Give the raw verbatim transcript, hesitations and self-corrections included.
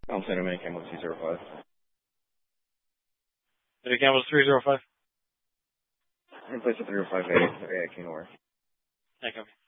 I'm sending him in Campbell two zero five. City Campbell three zero five. In place of three zero five eight. Yeah, King War. Thank you.